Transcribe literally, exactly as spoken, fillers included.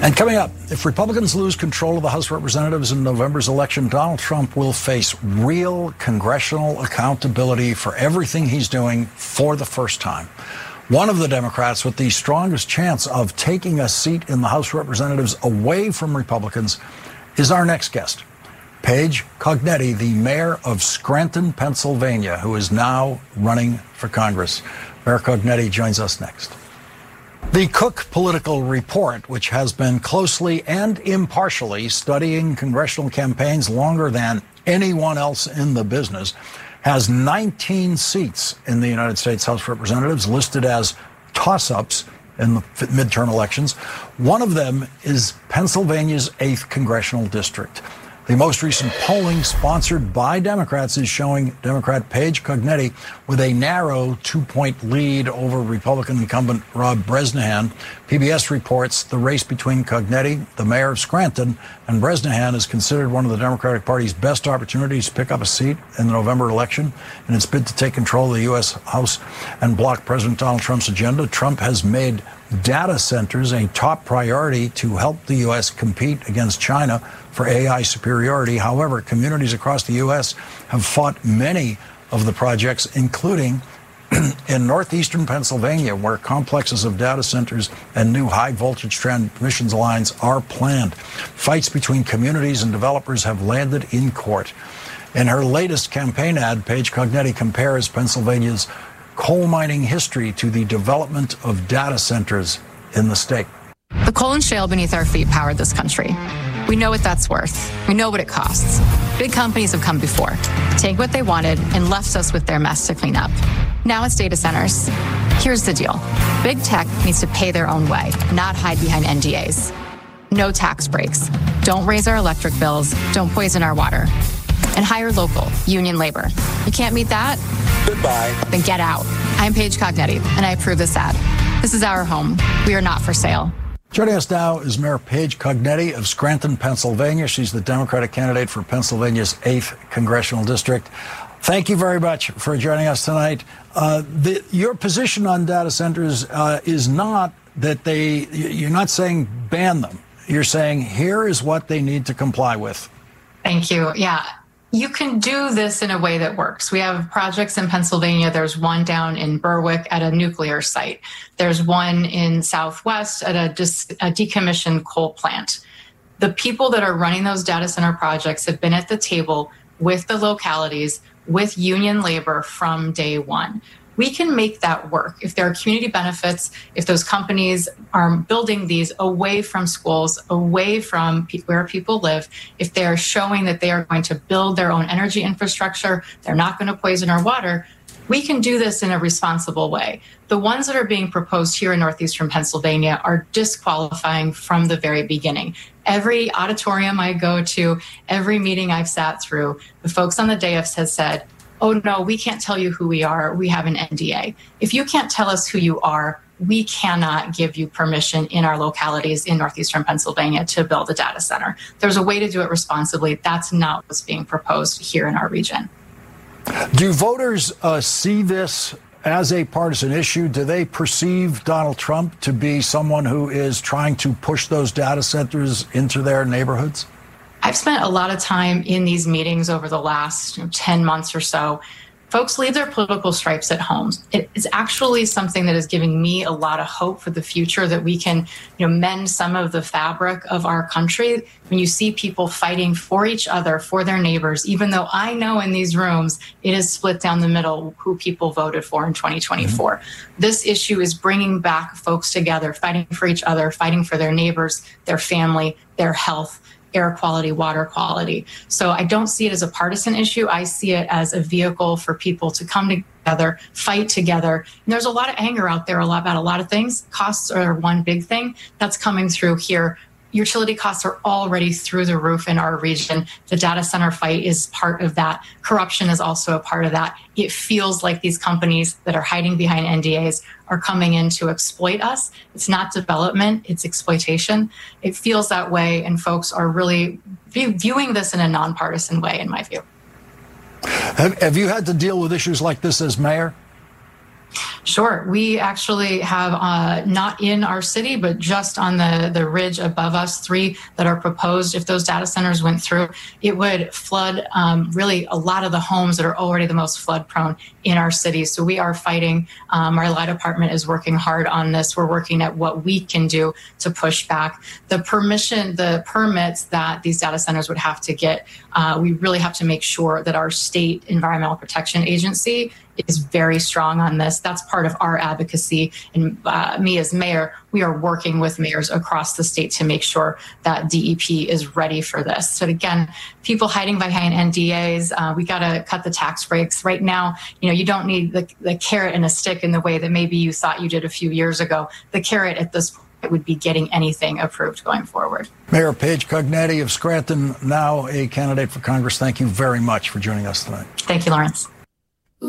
And coming up, if Republicans lose control of the House of Representatives in November's election, Donald Trump will face real congressional accountability for everything he's doing for the first time. One of the Democrats with the strongest chance of taking a seat in the House of Representatives away from Republicans is our next guest, Paige Cognetti, the mayor of Scranton, Pennsylvania, who is now running for Congress. Mayor Cognetti joins us next. The Cook Political Report, which has been closely and impartially studying congressional campaigns longer than anyone else in the business, has nineteen seats in the United States House of Representatives listed as toss-ups in the midterm elections. One of them is Pennsylvania's eighth congressional district. The most recent polling, sponsored by Democrats, is showing Democrat Paige Cognetti with a narrow two-point lead over Republican incumbent Rob Bresnahan. P B S reports the race between Cognetti, the mayor of Scranton, and Bresnahan is considered one of the Democratic Party's best opportunities to pick up a seat in the November election in its bid to take control of the U S House and block President Donald Trump's agenda. Trump has made data centers a top priority to help the U S compete against China for A I superiority. However, communities across the U S have fought many of the projects, including in northeastern Pennsylvania, where complexes of data centers and new high-voltage transmission lines are planned. Fights between communities and developers have landed in court. In her latest campaign ad, Paige Cognetti compares Pennsylvania's coal mining history to the development of data centers in the state. The coal and shale beneath our feet powered this country. We know what that's worth. We know what it costs. Big companies have come before, take what they wanted, and left us with their mess to clean up. Now it's data centers. Here's the deal. Big tech needs to pay their own way, not hide behind N D As. No tax breaks. Don't raise our electric bills. Don't poison our water. And hire local, union labor. You can't meet that? Goodbye. Then get out. I'm Paige Cognetti, and I approve this ad. This is our home. We are not for sale. Joining us now is Mayor Paige Cognetti of Scranton, Pennsylvania. She's the Democratic candidate for Pennsylvania's eighth congressional district. Thank you very much for joining us tonight. Uh, the, your position on data centers uh, is not that they, you're not saying ban them. You're saying here is what they need to comply with. Thank you. Yeah. You can do this in a way that works. We have projects in Pennsylvania. There's one down in Berwick at a nuclear site. There's one in Southwest at a, dis- a decommissioned coal plant. The people that are running those data center projects have been at the table with the localities, with union labor from day one. We can make that work. If there are community benefits, if those companies are building these away from schools, away from pe- where people live, if they're showing that they are going to build their own energy infrastructure, they're not going to poison our water, we can do this in a responsible way. The ones that are being proposed here in northeastern Pennsylvania are disqualifying from the very beginning. Every auditorium I go to, every meeting I've sat through, the folks on the dais have said, oh, no, we can't tell you who we are. We have an N D A. If you can't tell us who you are, we cannot give you permission in our localities in northeastern Pennsylvania to build a data center. There's a way to do it responsibly. That's not what's being proposed here in our region. Do voters uh, see this as a partisan issue? Do they perceive Donald Trump to be someone who is trying to push those data centers into their neighborhoods? I've spent a lot of time in these meetings over the last you know, ten months or so. Folks leave their political stripes at home. It is actually something that is giving me a lot of hope for the future, that we can you know, mend some of the fabric of our country. When you see people fighting for each other, for their neighbors, even though I know in these rooms it is split down the middle who people voted for in twenty twenty-four. Mm-hmm. This issue is bringing back folks together, fighting for each other, fighting for their neighbors, their family, their health, air quality, water quality. So I don't see it as a partisan issue. I see it as a vehicle for people to come together, fight together. And there's a lot of anger out there a lot about a lot of things. Costs are one big thing that's coming through here. Utility costs are already through the roof in our region. The data center fight is part of that. Corruption is also a part of that. It feels like these companies that are hiding behind N D As are coming in to exploit us. It's not development, it's exploitation. It feels that way, and folks are really viewing this in a nonpartisan way, in my view. Have, have you had to deal with issues like this as mayor? Sure. We actually have, uh, not in our city, but just on the, the ridge above us, three that are proposed. If those data centers went through, it would flood um, really a lot of the homes that are already the most flood prone in our city. So we are fighting. Um, our law department is working hard on this. We're working at what we can do to push back. The permission, the permits that these data centers would have to get, uh, we really have to make sure that our state environmental protection agency is very strong on this. That's part of our advocacy. And uh, me as mayor, we are working with mayors across the state to make sure that D E P is ready for this. So again, people hiding behind N D As, uh, we got to cut the tax breaks. Right now, you know, you don't need the, the carrot and a stick in the way that maybe you thought you did a few years ago. The carrot at this point would be getting anything approved going forward. Mayor Paige Cognetti of Scranton, now a candidate for Congress. Thank you very much for joining us tonight. Thank you, Lawrence.